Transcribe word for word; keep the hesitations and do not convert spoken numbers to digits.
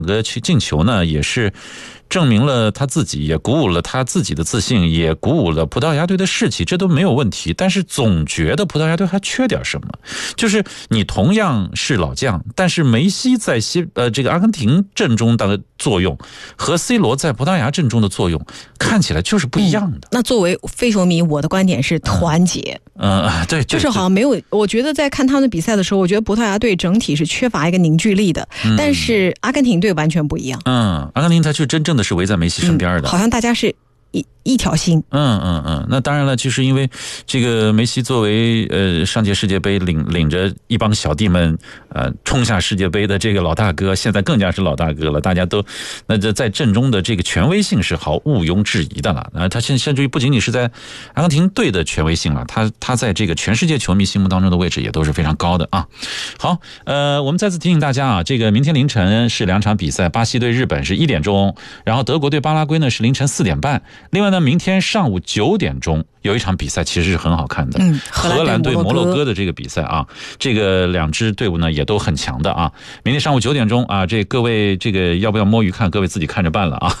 个进球呢，也是证明了他自己，也鼓舞了他自己的自信，也鼓舞了葡萄牙队的士气，这都没有问题。但是总觉得葡萄牙队还缺点什么，就是你同样是老将，但是梅西在西呃这个阿根廷阵中的作用和 C 罗在葡萄牙阵中的作用看起来就是不一样的。 嗯、那作为非球迷，我的观点是团结。 嗯，呃、对, 对， 就是好像没有，我觉得在看他们的比赛的时候，我觉得葡萄牙队整体是缺乏一个凝聚力的，嗯、但是阿根廷队完全不一样。 嗯，阿根廷他就真正的是围在梅西身边的， 嗯、好像大家是一一条心。 嗯嗯嗯，那当然了，就是因为这个梅西作为呃上届世界杯领领着一帮小弟们呃冲下世界杯的这个老大哥，现在更加是老大哥了，大家都那这在阵中的这个权威性是毫毋庸置疑的了。那他现甚至于不仅仅是在阿根廷队的权威性了，他他在这个全世界球迷心目当中的位置也都是非常高的啊。好，呃，我们再次提醒大家啊，这个明天凌晨是两场比赛，巴西对日本是一点钟，然后德国对巴拉圭呢是凌晨四点半。另外呢，明天上午九点钟有一场比赛，其实是很好看的， 嗯， 荷兰对摩洛哥的这个比赛啊，这个两支队伍呢也都很强的啊。明天上午九点钟啊，这各位这个要不要摸鱼看，各位自己看着办了啊。